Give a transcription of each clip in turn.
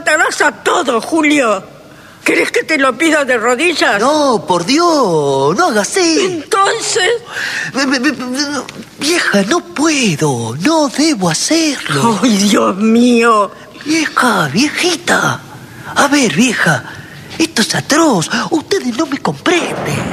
matarás a todos, Julio. ¿Querés que te lo pida de rodillas? No, por Dios, no hagas eso. Entonces... Vieja, no puedo, no debo hacerlo. ¡Ay, Dios mío! Viejita. A ver, vieja, esto es atroz. Ustedes no me comprenden.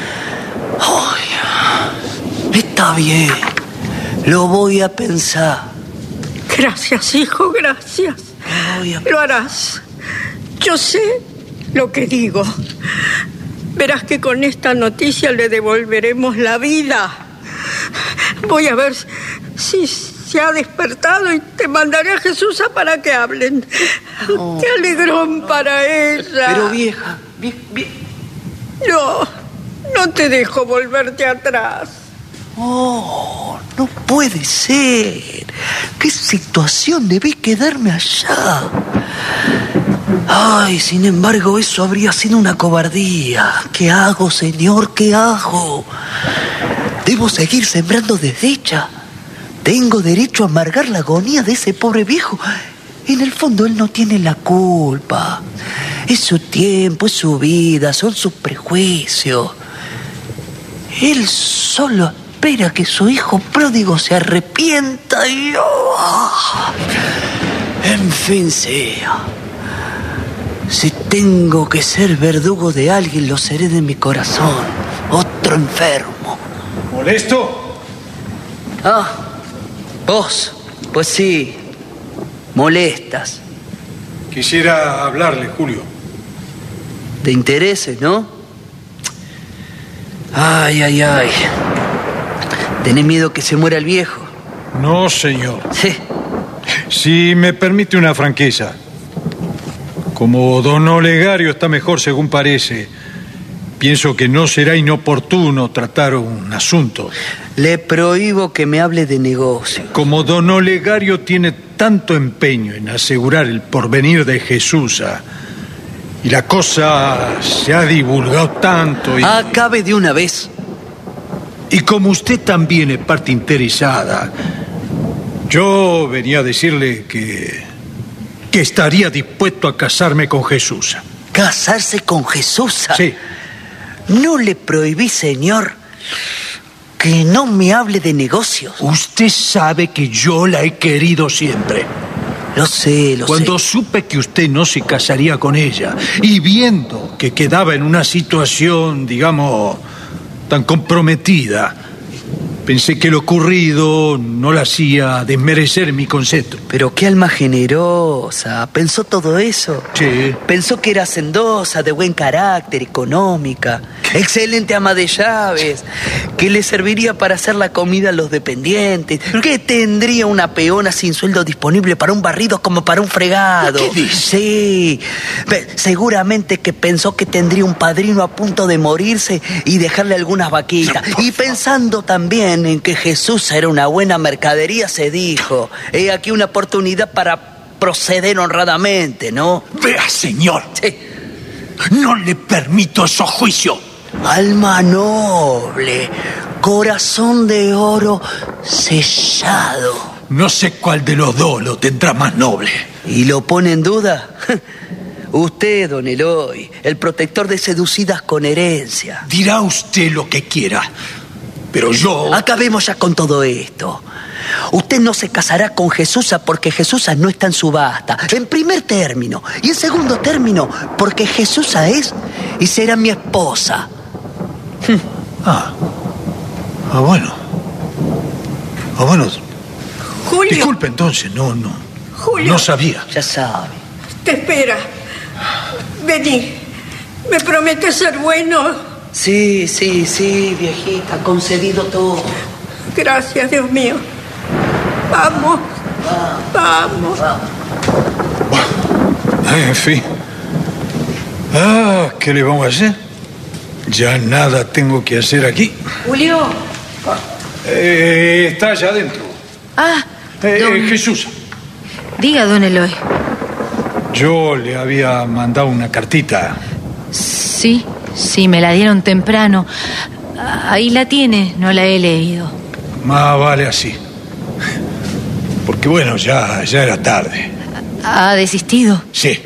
Ay, está bien. Lo voy a pensar. Gracias, hijo, gracias. Lo harás. Yo sé lo que digo. Verás que con esta noticia le devolveremos la vida. Voy a ver si se ha despertado y te mandaré a Jesús para que hablen. Oh. ¡Qué alegrón para ella! Pero vieja, No te dejo volverte atrás. Oh, no puede ser. ¿Qué situación? Debí quedarme allá. Ay, sin embargo, eso habría sido una cobardía. ¿Qué hago, señor? ¿Qué hago? ¿Debo seguir sembrando desdicha? ¿Tengo derecho a amargar la agonía de ese pobre viejo? En el fondo, él no tiene la culpa. Es su tiempo, es su vida, son sus prejuicios. Él solo espera que su hijo pródigo se arrepienta y... En fin sea. Si tengo que ser verdugo de alguien, lo seré de mi corazón. Otro enfermo. ¿Molesto? Vos. Pues sí. Molestas. Quisiera hablarle, Julio. ¿Te intereses, no? Ay. ¿Tenés miedo que se muera el viejo? No, señor. Sí. Si me permite una franqueza. Como don Olegario está mejor, según parece, pienso que no será inoportuno tratar un asunto. Le prohíbo que me hable de negocio. Como don Olegario tiene tanto empeño en asegurar el porvenir de Jesús, y la cosa se ha divulgado tanto... Acabe de una vez. Y como usted también es parte interesada, yo venía a decirle que estaría dispuesto a casarme con Jesús. ¿Casarse con Jesús? Sí. No le prohibí, señor, que no me hable de negocios. Usted sabe que yo la he querido siempre. Lo sé. Cuando supe que usted no se casaría con ella y viendo que quedaba en una situación, digamos, tan comprometida, pensé que lo ocurrido no la hacía desmerecer mi concepto. Pero qué alma generosa. ¿Pensó todo eso? Sí. Pensó que era hacendosa, de buen carácter, económica, excelente ama de llaves, que le serviría para hacer la comida a los dependientes, que tendría una peona sin sueldo disponible para un barrido como para un fregado. ¿Qué dice? Sí. Seguramente que pensó que tendría un padrino a punto de morirse y dejarle algunas vaquitas. Y pensando también en que Jesús era una buena mercadería, se dijo: he aquí una oportunidad para proceder honradamente, ¿no? Vea, señor. Sí. No le permito esos juicios. Alma noble, corazón de oro sellado. No sé cuál de los dos lo tendrá más noble. ¿Y lo pone en duda? Usted, don Eloy, el protector de seducidas con herencia. Dirá usted lo que quiera, pero yo... Acabemos ya con todo esto. Usted no se casará con Jesús porque Jesús no está en subasta, en primer término. Y en segundo término, porque Jesús es y será mi esposa. Bueno. Julio. Disculpe, entonces, no Julio. No sabía. Ya sabe. Te espera. Vení. ¿Me prometes ser bueno? Sí, viejita, concedido todo. Gracias, Dios mío. Vamos. En fin. ¿Qué le vamos a hacer? Ya nada tengo que hacer aquí. Julio. Está allá adentro. Jesús. Diga, don Eloy. Yo le había mandado una cartita. Sí, me la dieron temprano. Ahí la tiene, no la he leído. Más vale así. Porque bueno, ya era tarde. ¿Ha desistido? Sí.